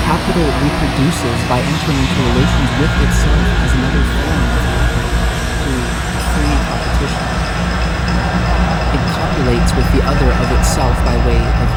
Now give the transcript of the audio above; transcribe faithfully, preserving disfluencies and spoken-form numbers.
Capital reproduces by entering into relations with itself as another form of capital through free competition. It copulates with the other of itself by way of